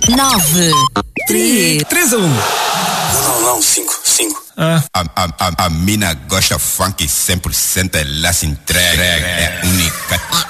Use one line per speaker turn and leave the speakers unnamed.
9, 3.
3-1.
Não, 5.
A mina gosta funk 100%, ela se entrega, é única.